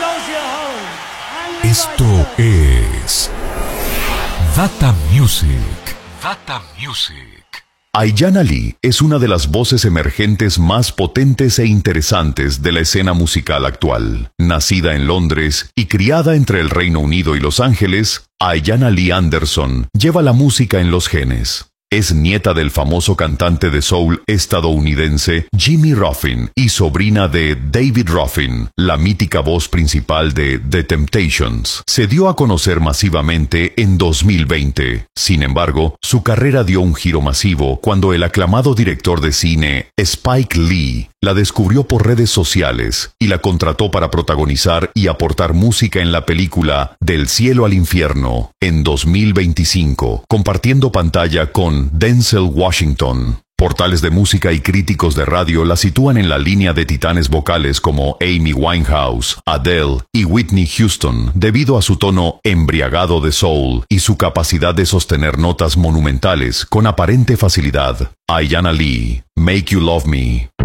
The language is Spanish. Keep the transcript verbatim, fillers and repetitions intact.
Esto es Data Music. Data Music. Ayanna Lee es una de las voces emergentes más potentes e interesantes de la escena musical actual. Nacida en Londres y criada entre el Reino Unido y Los Ángeles, Ayanna Lee Anderson lleva la música en los genes. Es nieta del famoso cantante de soul estadounidense Jimmy Ruffin y sobrina de David Ruffin, la mítica voz principal de The Temptations. Se dio a conocer masivamente en dos mil veinte. Sin embargo, su carrera dio un giro masivo cuando el aclamado director de cine Spike Lee la descubrió por redes sociales y la contrató para protagonizar y aportar música en la película Del cielo al infierno en dos mil veinticinco, compartiendo pantalla con Denzel Washington. Portales de música y críticos de radio la sitúan en la línea de titanes vocales como Amy Winehouse, Adele y Whitney Houston, debido a su tono embriagado de soul y su capacidad de sostener notas monumentales con aparente facilidad. Ayanna Lee, Make You Love Me,